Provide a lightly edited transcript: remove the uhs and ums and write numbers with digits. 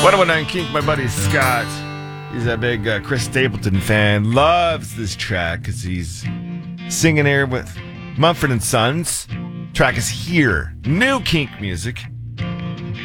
1019 Kink, my buddy Scott. He's a big Chris Stapleton fan. Loves this track because he's singing here with Mumford & Sons. Track is Here. New Kink music.